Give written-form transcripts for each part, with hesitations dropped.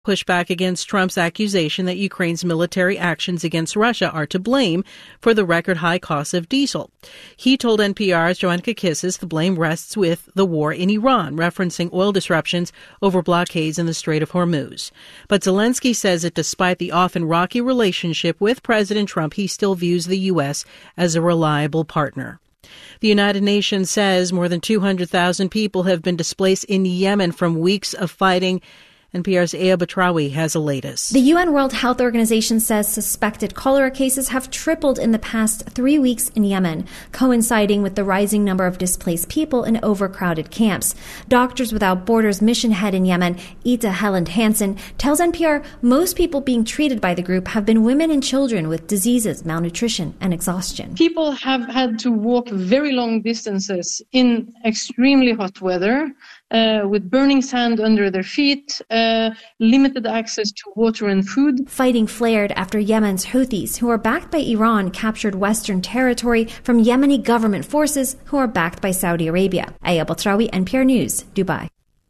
pushed back against Trump's accusation that Ukraine's military actions against Russia are to blame for the record high cost of diesel. He told NPR's Joanna Kakissis the blame rests with the war in Iran, referencing oil disruptions over blockades in the Strait of Hormuz. But Zelensky says that despite the often rocky relationship with President Trump, he still views the U.S. as a reliable partner. The United Nations says more than 200,000 people have been displaced in Yemen from weeks of fighting. NPR's Aya Batrawi has the latest. The UN World Health Organization says suspected cholera cases have tripled in the past 3 weeks in Yemen, coinciding with the rising number of displaced people in overcrowded camps. Doctors Without Borders mission head in Yemen, Ita Helland Hansen, tells NPR most people being treated by the group have been women and children with diseases, malnutrition, and exhaustion. People have had to walk very long distances in extremely hot weather, with burning sand under their feet, limited access to water and food. Fighting flared after Yemen's Houthis, who are backed by Iran, captured Western territory from Yemeni government forces who are backed by Saudi Arabia. Aya Batrawi, NPR News, Dubai.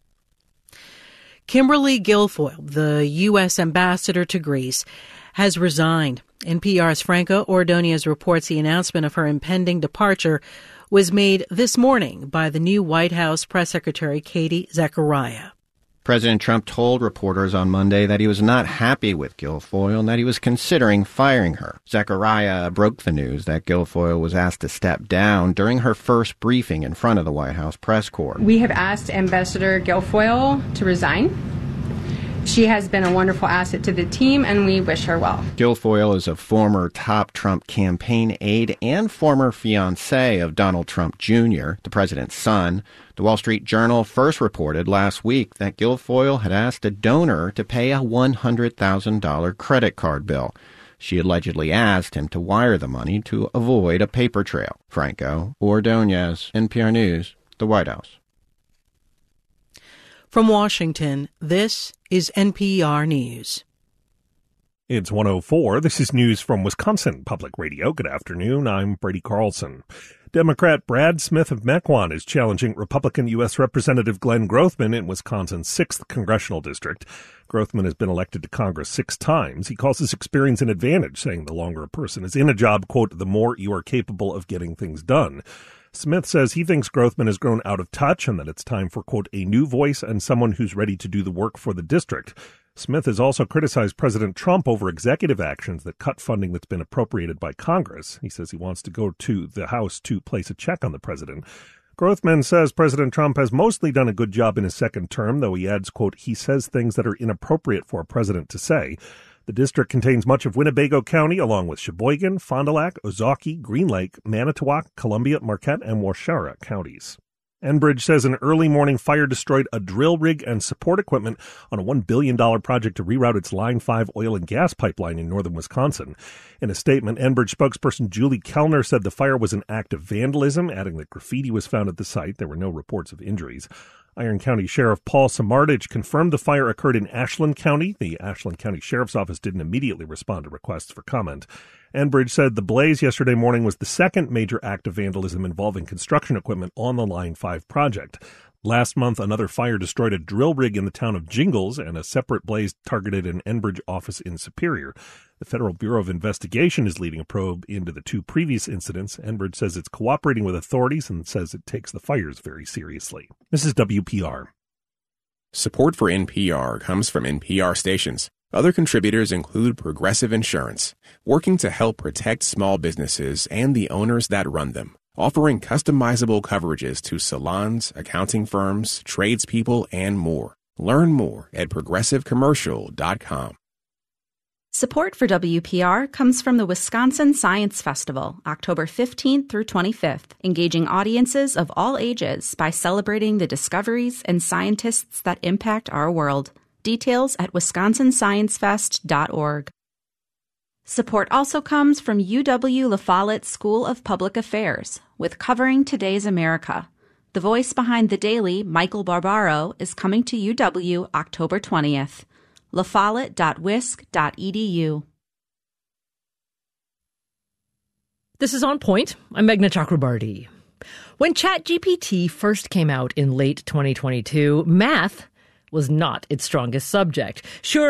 Kimberly Guilfoyle, the U.S. ambassador to Greece, has resigned. NPR's Franco Ordonez reports the announcement of her impending departure was made this morning by the new White House press secretary, Katie Zachariah. President Trump told reporters on Monday that he was not happy with Guilfoyle and that he was considering firing her. Zachariah broke the news that Guilfoyle was asked to step down during her first briefing in front of the White House press corps. We have asked Ambassador Guilfoyle to resign. She has been a wonderful asset to the team, and we wish her well. Guilfoyle is a former top Trump campaign aide and former fiancé of Donald Trump Jr., the president's son. The Wall Street Journal first reported last week that Guilfoyle had asked a donor to pay a $100,000 credit card bill. She allegedly asked him to wire the money to avoid a paper trail. Franco Ordonez, NPR News, the White House. From Washington, this is NPR News. It's 1:04. This is news from Wisconsin Public Radio. Good afternoon. I'm Brady Carlson. Democrat Brad Smith of Mequon is challenging Republican U.S. Representative Glenn Grothman in Wisconsin's 6th congressional district. Grothman has been elected to Congress 6 times. He calls his experience an advantage, saying the longer a person is in a job, quote, the more you are capable of getting things done. Smith says he thinks Grothman has grown out of touch and that it's time for, quote, a new voice and someone who's ready to do the work for the district. Smith has also criticized President Trump over executive actions that cut funding that's been appropriated by Congress. He says he wants to go to the House to place a check on the president. Grothman says President Trump has mostly done a good job in his second term, though he adds, quote, he says things that are inappropriate for a president to say. The district contains much of Winnebago County, along with Sheboygan, Fond du Lac, Ozaukee, Green Lake, Manitowoc, Columbia, Marquette, and Waushara counties. Enbridge says an early morning fire destroyed a drill rig and support equipment on a $1 billion project to reroute its Line 5 oil and gas pipeline in northern Wisconsin. In a statement, Enbridge spokesperson Julie Kellner said the fire was an act of vandalism, adding that graffiti was found at the site. There were no reports of injuries. Iron County Sheriff Paul Samardich confirmed the fire occurred in Ashland County. The Ashland County Sheriff's Office didn't immediately respond to requests for comment. Enbridge said the blaze yesterday morning was the second major act of vandalism involving construction equipment on the Line 5 project. Last month, another fire destroyed a drill rig in the town of Jingles, and a separate blaze targeted an Enbridge office in Superior. The Federal Bureau of Investigation is leading a probe into the 2 previous incidents. Enbridge says it's cooperating with authorities and says it takes the fires very seriously. This is WPR. Support for NPR comes from NPR stations. Other contributors include Progressive Insurance, working to help protect small businesses and the owners that run them, offering customizable coverages to salons, accounting firms, tradespeople, and more. Learn more at progressivecommercial.com. Support for WPR comes from the Wisconsin Science Festival, October 15th through 25th, engaging audiences of all ages by celebrating the discoveries and scientists that impact our world. Details at wisconsinsciencefest.org. Support also comes from UW-La Follette School of Public Affairs, with Covering Today's America. The voice behind The Daily, Michael Barbaro, is coming to UW October 20th. lafollette.wisc.edu. This is On Point. I'm Meghna Chakrabarti. When ChatGPT first came out in late 2022, math was not its strongest subject. Sure,